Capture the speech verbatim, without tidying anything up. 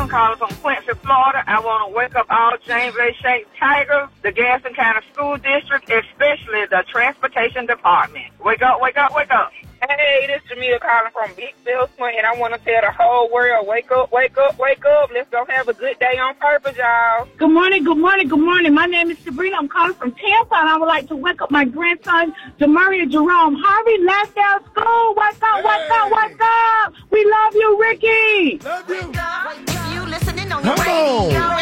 I'm calling from Quincy, Florida. I want to wake up all James A. Shanks Tigers, the Gaston County School District, especially the Transportation Department. Wake up, wake up, wake up. Hey, this is Jamila calling from Big Bill Swing, and I want to tell the whole world, wake up, wake up, wake up. Let's go have a good day on purpose, y'all. Good morning, good morning, good morning. My name is Sabrina. I'm calling from Tampa, and I would like to wake up my grandson, Demaria Jerome Harvey, last day of school. What's up, what's up, what's up? We love you, Ricky. Love you. If you listening on your Come on. radio.